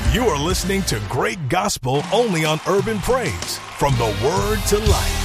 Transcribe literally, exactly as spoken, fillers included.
You are listening to great gospel only on Urban Praise, from the Word to Life.